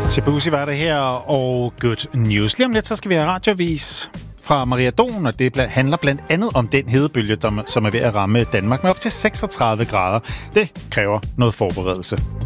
Tabusi var det her, og Good News. Lige om lidt, så skal vi have radioavis fra Maria Don, og det handler blandt andet om den hedebølge, som er ved at ramme Danmark med op til 36 grader. Det kræver noget forberedelse.